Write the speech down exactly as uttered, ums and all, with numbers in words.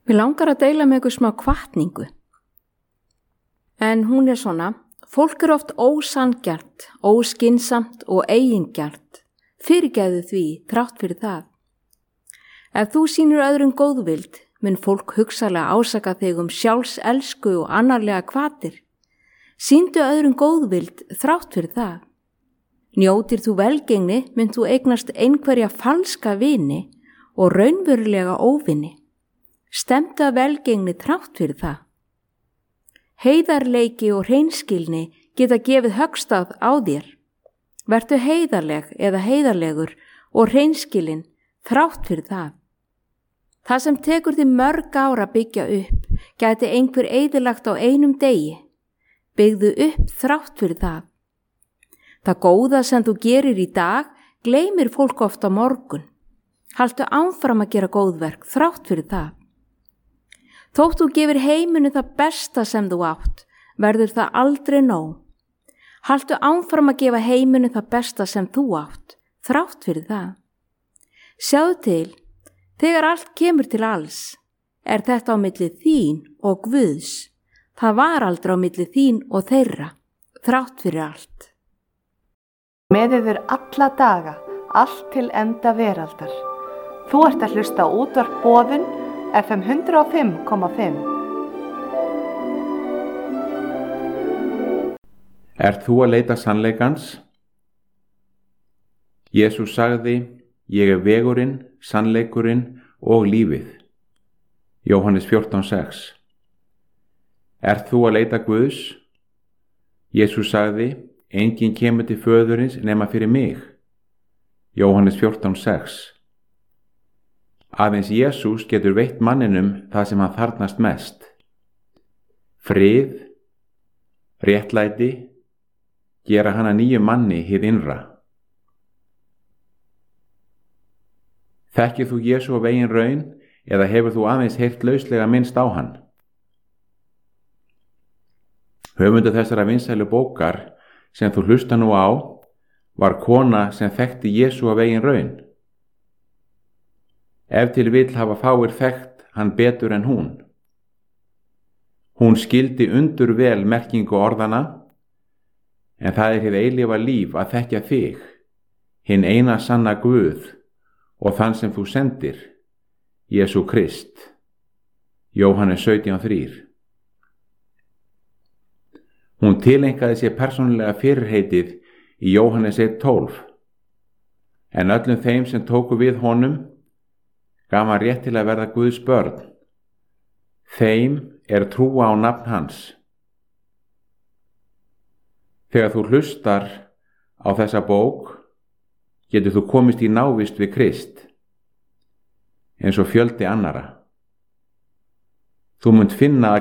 Mér langar að deila með ykkur smá hvatningu. En hún er svona, fólk er oft ósanngjarnt, óskynsamt og eigingjarnt. Fyrirgefðu því, þrátt fyrir það. Ef þú sýnir öðrum góðvild, mun fólk hugsalega ásaka þig um sjálfselsku og annarlega hvatir. Sýndu öðrum góðvild, þrátt fyrir það. Njótir þú velgengni, mun þú eignast einhverja falska vini og raunverulega óvini. Stemdu að velgengni þrátt fyrir það. Heiðarleiki og hreinskilni geta gefið höggstað á þér. Vertu heiðarleg eða heiðarlegur og hreinskilin þrátt fyrir það. Það sem tekur þig mörg ára byggja upp, gæti einhver eyðilagt á einum degi. Byggðu upp þrátt fyrir það. Það góða sem þú gerir í dag, gleymir fólk oft á morgun. Haltu áfram að gera góðverk þrátt fyrir það. Þótt þú gefir heiminu það besta sem þú átt, verður það aldrei nóg. Haltu áfram að gefa heiminu það besta sem þú átt, þrátt fyrir það. Sjáðu til, þegar allt kemur til alls, er þetta á milli þín og Guðs. Það var aldrei á milli þín og þeirra, þrátt fyrir allt. Með yfir alla daga, allt til enda veraldar. Þú ert að hlusta á útvarp Boðun, F M hundrað og fimm komma fimm. Ert þú að leita sannleikans? Jesús sagði, ég er vegurinn, sannleikurinn og lífið. Jóhannes fjórtán sex. Ert þú að leita Guðs? Jesús sagði, enginn kemur til föðurins nema fyrir mig. Jóhannes fjórtán sex. Aðeins Jesús getur veitt manninum það sem hann þarfnast mest. Frið, réttlæti, gera hann að nýjum manni hið innra. Þekkir þú Jesú á veginn raun eða hefur þú aðeins heyrt lauslega minnst á hann? Höfundur þessara vinsælu bókar sem þú hlusta nú á var kona sem þekkti Jesú á veginn raun. Ef til vill hafa fáir þekkt hann betur en hún. Hún skildi undur vel merkingu orðana, en það er hið eilífa líf að þekkja þig, hinn eina sanna Guð og þann sem þú sendir, Jesú Krist. Jóhannes sautján þrjú. Hún tileinkaði sér persónulega fyrirheitið í Jóhannes eitt tólf, en öllum þeim sem tóku við honum gaf hann rétt til að verða Guðs börn. Þeim er trúa á nafn hans. Þegar þú hlustar á þessa bók, getur þú komist í návist við Krist, eins og fjöldi annara. Þú munt finna að